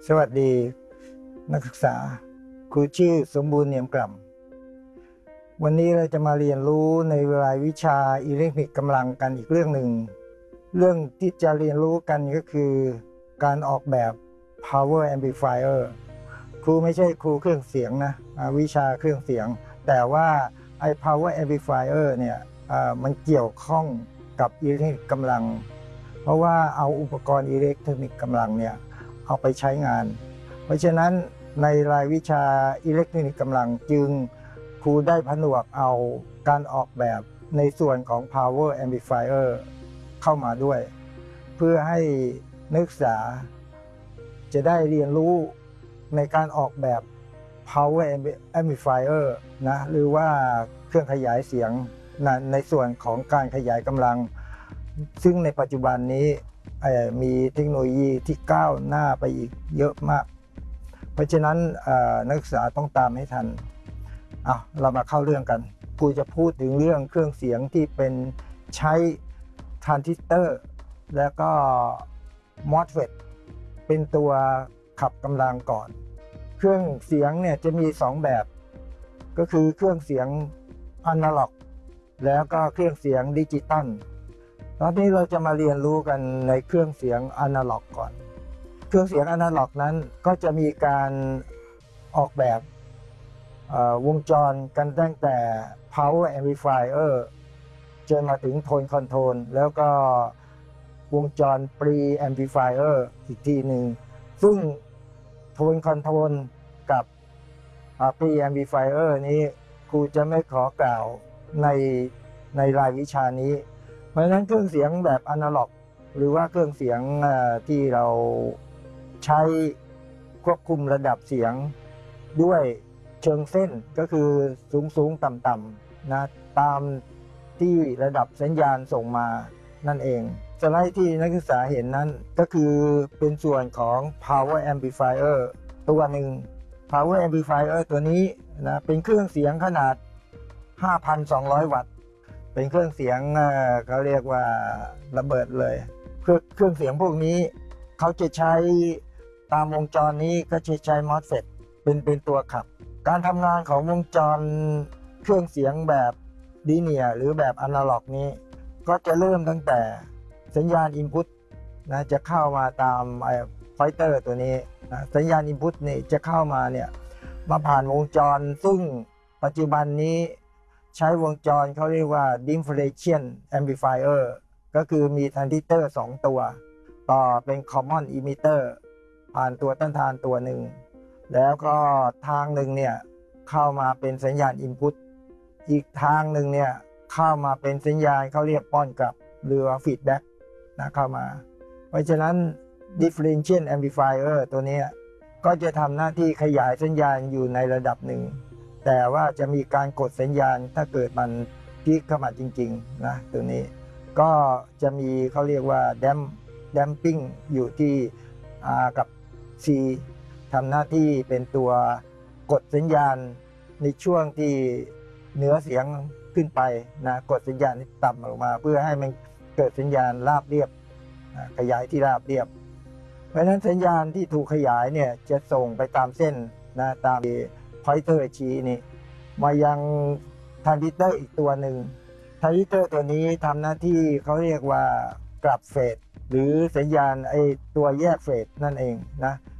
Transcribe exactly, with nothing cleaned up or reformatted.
สวัสดีนักศึกษาครูชื่อสมบูรณ์เนียมกล่ำวันนี้เราจะมาเรียนรู้ในรายวิชาอิเล็กทริกกำลังกันอีกเรื่องหนึ่งเรื่องที่จะเรียนรู้กันก็คือการออกแบบ power amplifier ครูไม่ใช่ครูเครื่องเสียงนะวิชาเครื่องเสียงแต่ว่าไอ้ power amplifier เนี่ยมันเกี่ยวข้องกับอิเล็กทริกกำลังเพราะว่าเอาอุปกรณ์อิเล็กทรอนิกส์กำลังเนี่ยเอาไปใช้งานเพราะฉะนั้นในรายวิชาอิเล็กทรอนิกส์กำลังจึงครูได้ผนวกเอาการออกแบบในส่วนของ power amplifier เข้ามาด้วยเพื่อให้นักศึกษาจะได้เรียนรู้ในการออกแบบ power amplifier นะหรือว่าเครื่องขยายเสียงในส่วนของการขยายกำลังซึ่งในปัจจุบันนี้มีเทคโนโลยีที่ก้าวหน้าไปอีกเยอะมากเพราะฉะนั้นนักศึกษาต้องตามให้ทันเอาเรามาเข้าเรื่องกันครูจะพูดถึงเรื่องเครื่องเสียงที่เป็นใช้ทรานซิสเตอร์แล้วก็ มอสเฟต เป็นตัวขับกำลังก่อนเครื่องเสียงเนี่ยจะมีสองแบบก็คือเครื่องเสียงอนาล็อกแล้วก็เครื่องเสียงดิจิตอลตอนนี้เราจะมาเรียนรู้กันในเครื่องเสียงอนาล็อกก่อนเครื่องเสียงอนาล็อกนั้นก็จะมีการออกแบบวงจรกันตั้งแต่ power amplifier จนมาถึง tone control แล้วก็วงจร pre amplifier อีกทีหนึ่งซึ่ง tone control กับ pre amplifier นี้ครูจะไม่ขอกล่าวในในรายวิชานี้เพราะฉะนั้นเครื่องเสียงแบบอนาล็อกหรือว่าเครื่องเสียงที่เราใช้ควบคุมระดับเสียงด้วยเชิงเส้นก็คือสูงสูงต่ำต่ำนะตามที่ระดับสัญญาณส่งมานั่นเองสไลด์ที่นักศึกษาเห็นนั้นก็คือเป็นส่วนของ power amplifier ตัวหนึ่ง power amplifier ตัวนี้นะเป็นเครื่องเสียงขนาด ห้าพันสองร้อย วัตต์เป็นเครื่องเสียงเขาเรียกว่าระเบิดเลยเครื่องเครื่องเสียงพวกนี้เขาจะใช้ตามวงจรนี้ก็จะใช้ มอสเฟต เป็นเป็นตัวขับการทำงานของวงจรเครื่องเสียงแบบลีเนียร์หรือแบบอนาล็อกนี้ก็จะเริ่มตั้งแต่สัญญาณ Input นะจะเข้ามาตามไอ้ไฟเตอร์ตัวนี้นะสัญญาณ Input นี่จะเข้ามาเนี่ยมาผ่านวงจรซึ่งปัจจุบันนี้ใช้วงจรเขาเรียกว่า differential amplifier ก็คือมีทรานซิสเตอร์สองตัวต่อเป็น common emitter ผ่านตัวต้านทานตัวหนึ่งแล้วก็ทางหนึ่งเนี่ยเข้ามาเป็นสัญญาณ input อีกทางหนึ่งเนี่ยเข้ามาเป็นสัญญาณเขาเรียกป้อนกลับหรือว่า feedback นะเข้ามาเพราะฉะนั้น differential amplifier ตัวนี้ก็จะทำหน้าที่ขยายสัญญาณอยู่ในระดับหนึ่งแต่ว่าจะมีการกดสัญญาณถ้าเกิดมันพีคเข้ามาจริงๆนะตัวนี้ก็จะมีเขาเรียกว่า damp damping อยู่ที่ R กับ C ทำหน้าที่เป็นตัวกดสัญญาณในช่วงที่เหนือเสียงขึ้นไปนะกดสัญญาณต่ำลงมาเพื่อให้มันเกิดสัญญาณราบเรียบนะขยายที่ราบเรียบเพราะฉะนั้นสัญญาณที่ถูกขยายเนี่ยจะส่งไปตามเส้นนะตามพอยเตอร์ชี้นี่มายังทรานซิสเตอร์อีกตัวหนึ่งทรานซิสเตอร์ตัวนี้ทำหน้าที่เขาเรียกว่ากลับเฟสหรือสัญญาณไอตัวแยกเฟสนั่นเองนะ